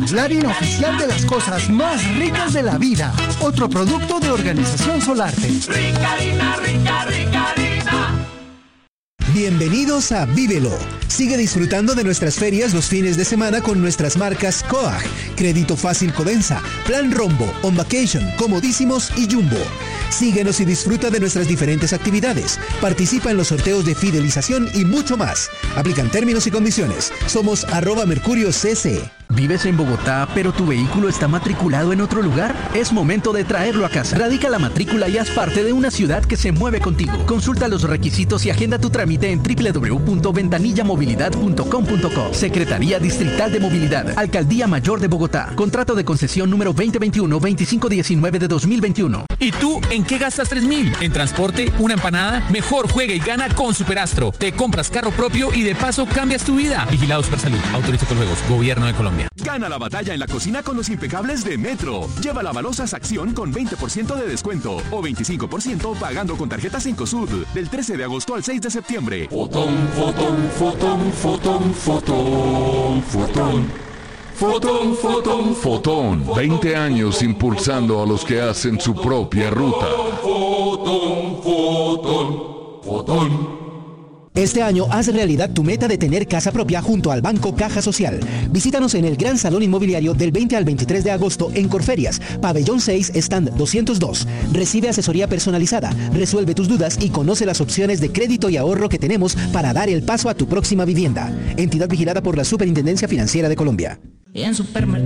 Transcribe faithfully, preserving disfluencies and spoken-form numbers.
la harina oficial de las cosas más ricas de la vida. Otro producto de Organización Solarte. Rica harina, rica, rica harina. Bienvenidos a Vívelo. Sigue disfrutando de nuestras ferias los fines de semana con nuestras marcas Coag, Crédito Fácil Codensa, Plan Rombo, On Vacation, Comodísimos y Jumbo. Síguenos y disfruta de nuestras diferentes actividades. Participa en los sorteos de fidelización y mucho más. Aplican términos y condiciones. Somos arroba Mercurio C C. ¿Vives en Bogotá, pero tu vehículo está matriculado en otro lugar? Es momento de traerlo a casa. Radica la matrícula y haz parte de una ciudad que se mueve contigo. Consulta los requisitos y agenda tu trámite en doble u doble u doble u punto ventanilla movilidad punto com punto co. Secretaría Distrital de Movilidad, Alcaldía Mayor de Bogotá. Contrato de concesión número veinte veintiuno veinticinco diecinueve de dos mil veintiuno. ¿Y tú en qué gastas tres mil? ¿En transporte? ¿Una empanada? Mejor juega y gana con Superastro. Te compras carro propio y de paso cambias tu vida. Vigilado Supersalud. Autoriza con juegos. Gobierno de Colombia. Gana la batalla en la cocina con los impecables de Metro. Lleva la balosa Acción con veinte por ciento de descuento o veinticinco por ciento pagando con tarjetas Cencosud del trece de agosto al seis de septiembre. Fotón, fotón, fotón, fotón, fotón, fotón. Fotón, fotón, fotón. veinte años impulsando a los que hacen su propia ruta. Fotón, fotón, fotón. Este año haz realidad tu meta de tener casa propia junto al Banco Caja Social. Visítanos en el Gran Salón Inmobiliario del veinte al veintitrés de agosto en Corferias, Pabellón seis, stand doscientos dos. Recibe asesoría personalizada, resuelve tus dudas y conoce las opciones de crédito y ahorro que tenemos para dar el paso a tu próxima vivienda. Entidad vigilada por la Superintendencia Financiera de Colombia. En supermercado.